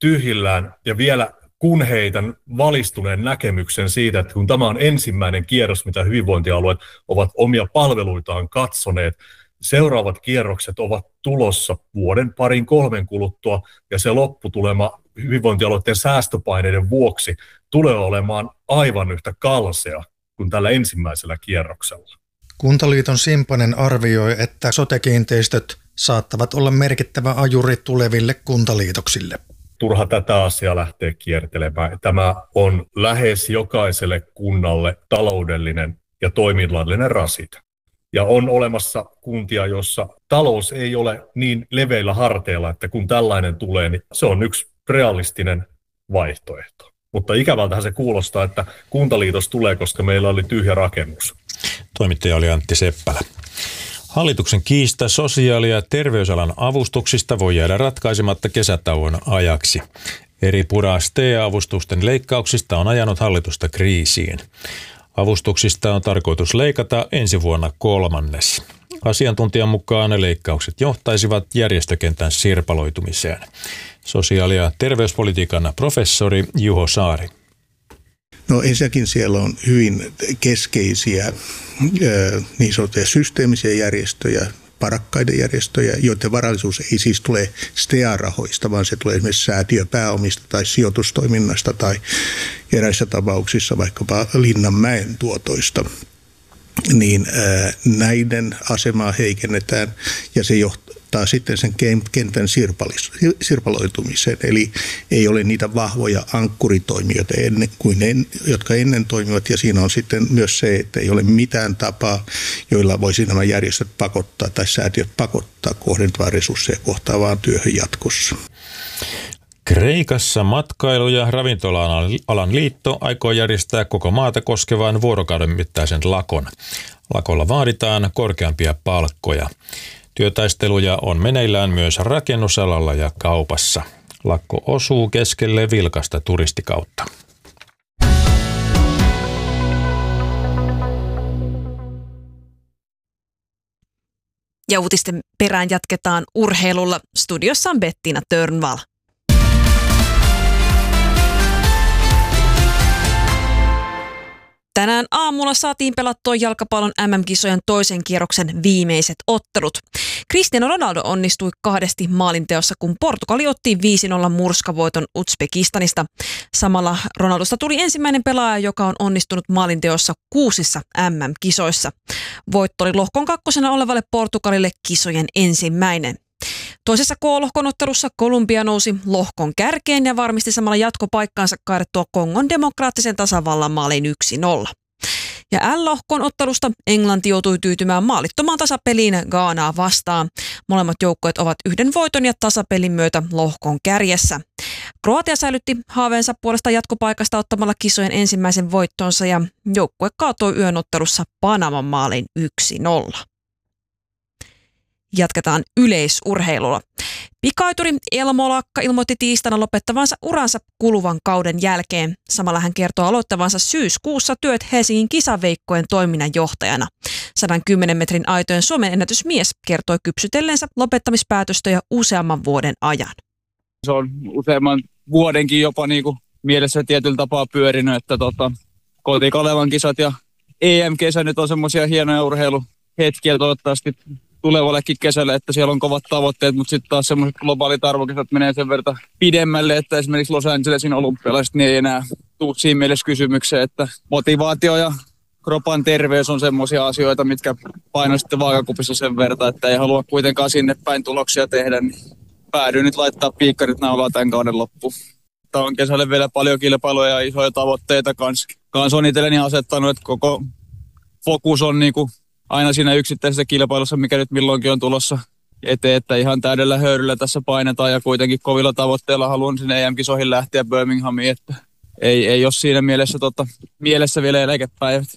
tyhjillään ja vielä kun heitän valistuneen näkemyksen siitä, että kun tämä on ensimmäinen kierros, mitä hyvinvointialueet ovat omia palveluitaan katsoneet, seuraavat kierrokset ovat tulossa vuoden, parin, 3 kuluttua, ja se lopputulema hyvinvointialueiden säästöpaineiden vuoksi tulee olemaan aivan yhtä kalsea kuin tällä ensimmäisellä kierroksella. Kuntaliiton Simpanen arvioi, että sote-kiinteistöt saattavat olla merkittävä ajuri tuleville kuntaliitoksille. Turha tätä asiaa lähtee kiertelemään. Tämä on lähes jokaiselle kunnalle taloudellinen ja toiminnallinen rasite. Ja on olemassa kuntia, jossa talous ei ole niin leveillä harteilla, että kun tällainen tulee, niin se on yksi realistinen vaihtoehto. Mutta ikävältähän se kuulostaa, että kuntaliitos tulee, koska meillä oli tyhjä rakennus. Toimittaja oli Antti Seppälä. Hallituksen kiista sosiaali- ja terveysalan avustuksista voi jäädä ratkaisematta kesätauon ajaksi. Eri pura STE-avustusten leikkauksista on ajanut hallitusta kriisiin. Avustuksista on tarkoitus leikata ensi vuonna 1/3. Asiantuntijan mukaan leikkaukset johtaisivat järjestökentän sirpaloitumiseen. Sosiaali- ja terveyspolitiikan professori Juho Saari. No ensinnäkin siellä on hyvin keskeisiä niin sanottuja systeemisiä järjestöjä, varakkaiden järjestöjä, joiden varallisuus ei siis tule STEA-rahoista, vaan se tulee esimerkiksi säätiöpääomista tai sijoitustoiminnasta tai eräissä tapauksissa vaikkapa Linnanmäen tuotoista. Niin näiden asemaa heikennetään ja se johtaa sitten sen kentän sirpaloitumiseen. Eli ei ole niitä vahvoja ankkuritoimijoita, jotka ennen toimivat, ja siinä on sitten myös se, että ei ole mitään tapaa, joilla voisi nämä järjestöt pakottaa tai säätiöt pakottaa kohdentamaan resursseja kohtaavaan työhön jatkossa. Kreikassa matkailu- ja ravintola-alan liitto aikoo järjestää koko maata koskevan vuorokauden mittaisen lakon. Lakolla vaaditaan korkeampia palkkoja. Työtaisteluja on meneillään myös rakennusalalla ja kaupassa. Lakko osuu keskelle vilkasta turistikautta. Ja uutisten perään jatketaan urheilulla. Studiossa on Bettina Törnvall. Tänään aamulla saatiin pelattua jalkapallon MM-kisojen toisen kierroksen viimeiset ottelut. Cristiano Ronaldo onnistui 2 maalinteossa, kun Portugali otti 5-0 murskavoiton Uzbekistanista. Samalla Ronaldosta tuli ensimmäinen pelaaja, joka on onnistunut maalinteossa 6 MM-kisoissa. Voitto oli lohkon 2. olevalle Portugalille kisojen ensimmäinen. Toisessa K-lohkon ottelussa Kolumbia nousi lohkon kärkeen ja varmisti samalla jatkopaikkaansa kaadettua Kongon demokraattisen tasavallan maaliin 1-0. Ja L-lohkon ottelusta Englanti joutui tyytymään maalittomaan tasapeliin Ghanaa vastaan. Molemmat joukkueet ovat 1 voiton ja tasapelin myötä lohkon kärjessä. Kroatia säilytti haaveensa puolesta jatkopaikasta ottamalla kisojen ensimmäisen voittonsa ja joukkue kaatoi yön ottelussa Panaman maaliin 1-0. Jatketaan yleisurheilulla. Pikaituri Elmo Lakka ilmoitti tiistaina lopettavansa uransa kuluvan kauden jälkeen. Samalla hän kertoo aloittavansa syyskuussa työt Helsingin kisaveikkojen toiminnanjohtajana. 110 metrin aitojen Suomen ennätysmies kertoi kypsytellensä lopettamispäätöstä jo useamman vuoden ajan. Se on useamman vuodenkin jopa mielessä tietyllä tapaa pyörinyt, että Koti-Kalevan kisat ja EM-kesä nyt on semmoisia hienoja urheiluhetkiä toivottavasti tulevallekin kesälle, että siellä on kovat tavoitteet, mutta sitten taas semmoiset globaalit arvokisat menee sen verran pidemmälle, että esimerkiksi Los Angelesin olympialaiset niin ei enää tule siinä mielessä kysymykseen, että motivaatio ja kropan terveys on semmoisia asioita, mitkä painoi sitten vaakakupissa sen verran, että ei halua kuitenkaan sinne päin tuloksia tehdä, niin päädyin nyt laittaa piikkarit naulaa tämän kauden loppuun. Tämä on kesälle vielä paljon kilpailuja ja isoja tavoitteita kanssa on itselleni asettanut, että koko fokus on aina siinä yksittäisessä kilpailussa, mikä nyt milloinkin on tulossa eteen, että ihan täydellä höyryllä tässä painetaan ja kuitenkin kovilla tavoitteilla haluan sinne EM-kisoihin lähteä Birminghamiin, että ei ole siinä mielessä vielä eläkepäivät.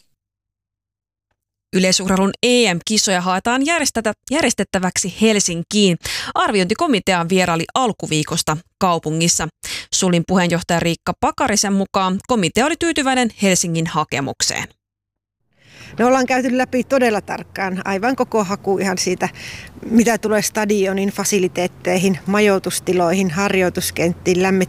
Yleisurheilun EM-kisoja haetaan järjestettäväksi Helsinkiin. Arviointikomitea vieraili alkuviikosta kaupungissa. Sulin puheenjohtaja Riikka Pakarisen mukaan komitea oli tyytyväinen Helsingin hakemukseen. Me ollaan käyty läpi todella tarkkaan aivan koko haku ihan siitä, mitä tulee stadionin fasiliteetteihin, majoitustiloihin, harjoituskenttiin,